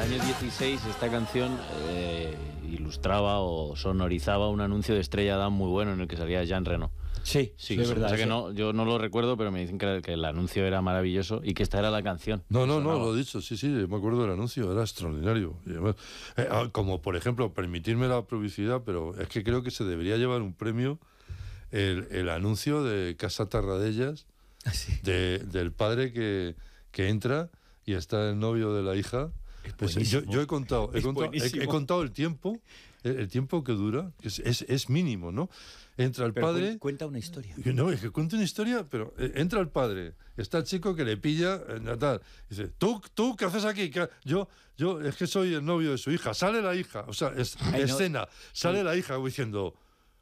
el año 16 esta canción ilustraba o sonorizaba un anuncio de Estrella Damm muy bueno en el que salía Jean Reno. Sí, es verdad. O sea que no, yo no lo recuerdo, pero me dicen que el anuncio era maravilloso y que esta era la canción. No, lo he dicho, sí, me acuerdo del anuncio, era extraordinario. Y además, como por ejemplo, permitirme la publicidad, pero es que creo que se debería llevar un premio el anuncio de Casa Tarradellas, del padre que entra y está el novio de la hija. Yo he contado el tiempo que dura, es mínimo, ¿no? Entra el padre... Cuenta una historia. No, es que cuenta una historia, pero entra el padre, está el chico que le pilla, tal, dice, ¿tú qué haces aquí? Yo es que soy el novio de su hija, sale la hija, o sea, escena, sale la hija diciendo...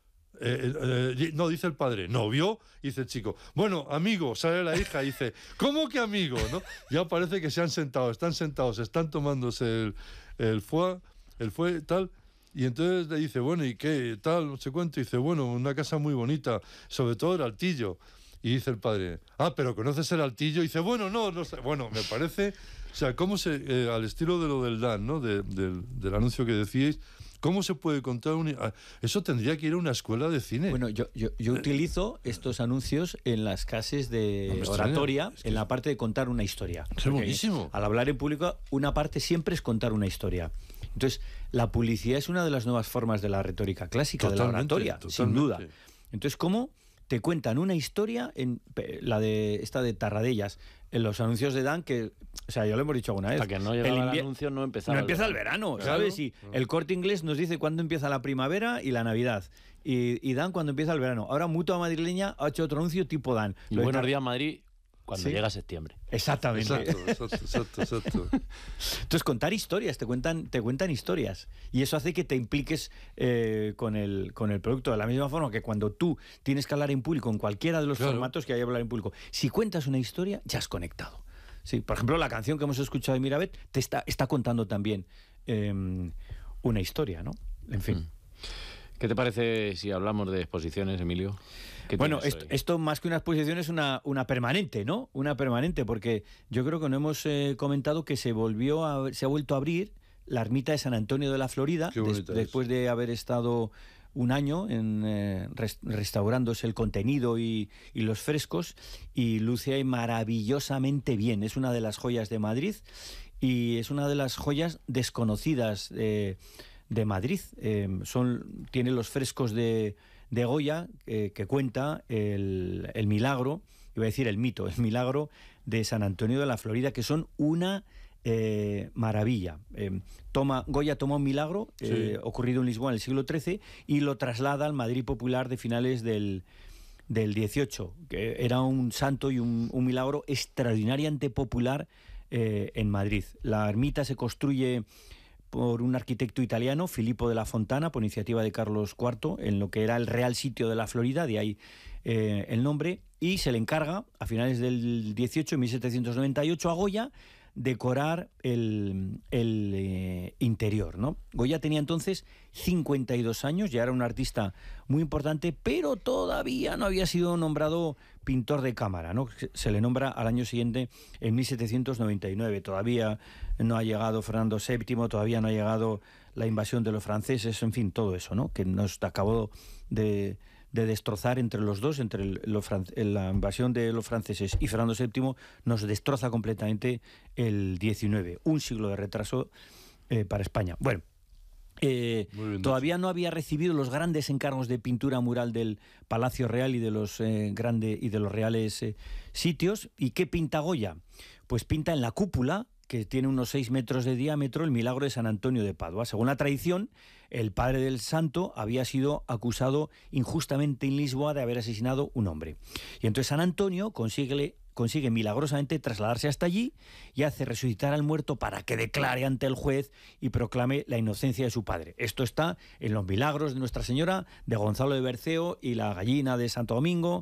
no, dice el padre, novio, dice el chico, bueno, amigo, sale la hija y dice, ¿cómo que amigo? ¿No? Ya parece que están sentados, están tomándose el foie, tal, y entonces le dice, bueno, ¿y qué? Tal, no sé cuánto, y dice, bueno, una casa muy bonita, sobre todo el Altillo. Y dice el padre, pero ¿conoces el Altillo? Y dice, bueno, no sé. Bueno, me parece, o sea, cómo al estilo de lo del Dan, ¿no? Del anuncio que decíais, ¿cómo se puede contar eso tendría que ir a una escuela de cine? Bueno, yo utilizo estos anuncios en las clases de oratoria, en la parte de contar una historia. Es buenísimo. Al hablar en público, una parte siempre es contar una historia. Entonces, la publicidad es una de las nuevas formas de la retórica clásica, de la oratoria, sin duda. Entonces, ¿cómo te cuentan una historia en la de esta de Tarradellas, en los anuncios de Dan, que, o sea, ya lo hemos dicho alguna vez. Hasta que no llegaba el anuncio no empezaba. No empieza el verano, ¿sabes? Claro. Y el Corte Inglés nos dice cuándo empieza la primavera y la Navidad. Y Dan cuando empieza el verano. Ahora Mutua Madrileña ha hecho otro anuncio tipo Dan. Y Buenos Días Madrid cuando llega septiembre. Exactamente. Exacto. Entonces, contar historias, te cuentan historias. Y eso hace que te impliques con el producto. De la misma forma que cuando tú tienes que hablar en público, en cualquiera de los formatos que hay que hablar en público, si cuentas una historia, ya has conectado. Sí, por ejemplo, la canción que hemos escuchado de Miravet te está contando también una historia, ¿no? En fin. ¿Qué te parece si hablamos de exposiciones, Emilio? Bueno, esto más que una exposición es una permanente, ¿no? Una permanente, porque yo creo que no hemos comentado que se ha vuelto a abrir la ermita de San Antonio de la Florida, después de haber estado un año restaurándose el contenido y los frescos, y luce ahí maravillosamente bien. Es una de las joyas de Madrid y es una de las joyas desconocidas de Madrid. Tiene los frescos de Goya que cuenta el milagro, iba a decir el milagro de San Antonio de la Florida, que son una maravilla. Goya toma un milagro ocurrido en Lisboa en el siglo XIII y lo traslada al Madrid popular de finales del XVIII, que era un santo y un milagro extraordinariamente popular en Madrid. La ermita se construye por un arquitecto italiano, Filippo de la Fontana, por iniciativa de Carlos IV, en lo que era el Real Sitio de la Florida, de ahí el nombre, y se le encarga, a finales del 18, en 1798, a Goya, decorar el interior, ¿no? Goya tenía entonces 52 años, ya era un artista muy importante, pero todavía no había sido nombrado pintor de cámara, ¿no? Se le nombra al año siguiente, en 1799. Todavía no ha llegado Fernando VII, todavía no ha llegado la invasión de los franceses, en fin, todo eso, ¿no? Que nos acabó de destrozar entre los dos, entre la invasión de los franceses y Fernando VII, nos destroza completamente el 19, un siglo de retraso para España. Bueno, todavía no había recibido los grandes encargos de pintura mural del Palacio Real y de los reales sitios. ¿Y qué pinta Goya? Pues pinta en la cúpula, que tiene unos 6 metros de diámetro, el milagro de San Antonio de Padua. Según la tradición, el padre del santo había sido acusado injustamente en Lisboa de haber asesinado un hombre. Y entonces San Antonio consigue milagrosamente trasladarse hasta allí y hace resucitar al muerto para que declare ante el juez y proclame la inocencia de su padre. Esto está en los milagros de Nuestra Señora, de Gonzalo de Berceo y la gallina de Santo Domingo,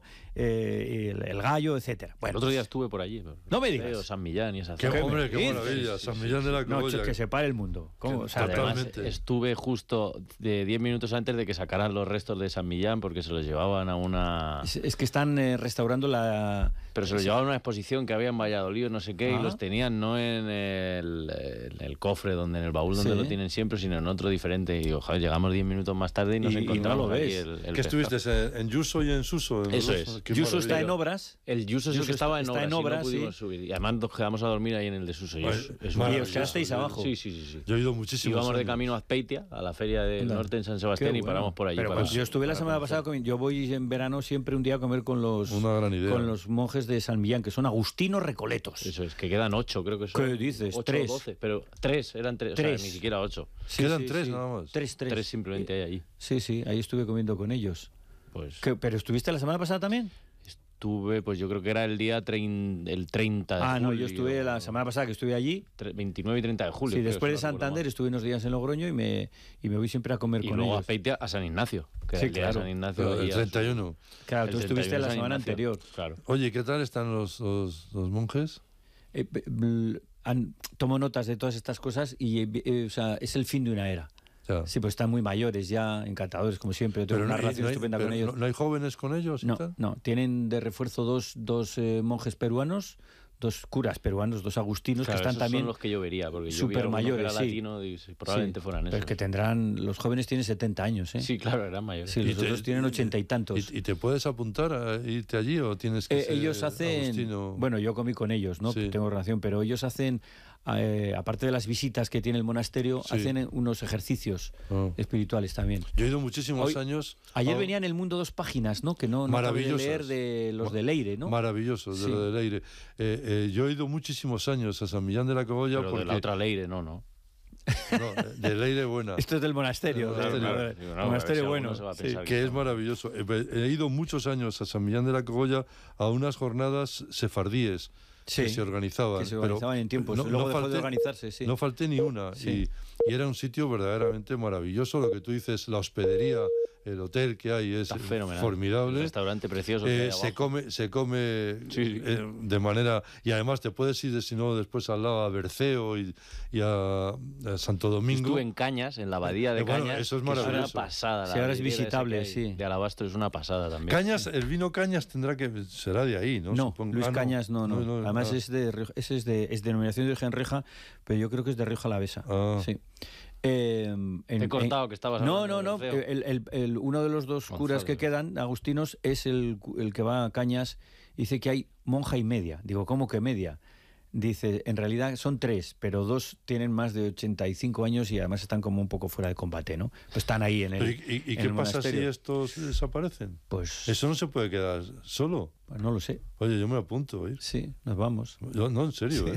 el gallo, etcétera. Bueno, el otro día estuve por allí. No me digas. San Millán y esas Qué maravilla, San Millán de la Cogolla. No, que se pare el mundo. O sea, además, estuve justo de 10 minutos antes de que sacaran los restos de San Millán, porque se los llevaban a una... Es que están restaurando la... Pero se los llevaban a una exposición que había en Valladolid, no sé qué, y los tenían no en el el cofre, donde en el baúl donde lo tienen siempre, sino en otro diferente. Y digo, joder, llegamos 10 minutos más tarde y nos encontramos no lo aquí ves. el ¿Qué pescado. estuviste en Yuso y en Suso? Eso es. Yuso está en obras. El Yuso es el que estaba en obras, obras, y no pudimos subir. Y además nos quedamos a dormir ahí en el de Suso. Y os quedasteis abajo. Sí. Yo he ido muchísimo. Íbamos de camino a Azpeitia, a la feria del norte en San Sebastián, y paramos por allí. Pero yo estuve la semana pasada, yo voy en verano siempre un día a comer con los monjes de San Millán, que son agustinos recoletos. Eso es, que quedan 8, creo que son. ¿Qué dices? 8 3. o 12, pero 3, eran 3, o sea, ni siquiera 8. Quedan 3 nada más. 3. 3 simplemente hay allí. Sí, ahí estuve comiendo con ellos. Pues... ¿Pero estuviste la semana pasada también? Estuve, pues yo creo que era el día el 30 de julio. No, yo estuve la semana pasada que estuve allí. 29 y 30 de julio. Sí, después de Santander estuve unos días en Logroño y me voy siempre a comer con ellos. Y luego a Azpeitia, a San Ignacio. Que sí, claro. San Ignacio el 31. Claro, tú estuviste la semana anterior. Claro. Oye, ¿qué tal están los monjes? Tomo notas de todas estas cosas y o sea, es el fin de una era. Ya. Sí, pues están muy mayores ya, encantadores como siempre. Yo tengo una relación estupenda con ellos. ¿No hay jóvenes con ellos? No, tienen de refuerzo dos monjes peruanos, 2 curas peruanos, 2 agustinos, claro, que están también son los que yo vería, porque yo súper mayores, era latino y probablemente fueran esos. Pero es que tendrán, los jóvenes tienen 70 años, ¿eh? Sí, claro, eran mayores. Sí, los otros tienen 80 y tantos. ¿Y te puedes apuntar a irte allí o tienes que ser ellos hacen, agustino? Bueno, yo comí con ellos, ¿no? Sí. Tengo relación, pero ellos hacen, aparte de las visitas que tiene el monasterio, hacen unos ejercicios espirituales también. Yo he ido muchísimos años. Ayer venía en El Mundo 2 páginas, ¿no? Que no pude leer de los de Leire, ¿no? Maravillosos, de lo de Leire. Yo he ido muchísimos años a San Millán de la Cogolla. Pero porque... de la otra Leire, no. No, de Leire buena. Esto es del monasterio. El monasterio bueno. Que es maravilloso. He ido muchos años a San Millán de la Cogolla a unas jornadas sefardíes. Que se organizaban. Que se organizaban en tiempos. Luego dejó de organizarse, sí. No falté ni una. Y era un sitio verdaderamente maravilloso. Lo que tú dices, la hospedería, el hotel que hay es formidable. Un restaurante precioso. Se come de manera... Y además te puedes ir, si no, después al lado a Berceo y a Santo Domingo. Estuve en Cañas, en la abadía de Cañas. Eso es maravilloso. Es una pasada. Sí, ahora es visitable, sí. De Alabastro es una pasada también. Cañas, el vino Cañas será de ahí, ¿no? No, Luis Cañas no. Además es denominación de origen Rioja, pero yo creo que es de Rioja Alavesa. Sí. Te he cortado que estabas hablando. No. Uno de los 2 curas que quedan, agustinos, es el que va a Cañas. Dice que hay monja y media. Digo, ¿cómo que media? Dice, en realidad son 3, pero 2 tienen más de 85 años y además están como un poco fuera de combate, ¿no? Pues están ahí en el ¿Y qué pasa si estos desaparecen? Pues eso no se puede quedar solo. Pues no lo sé. Oye, yo me apunto a ir. Sí, nos vamos. No, en serio,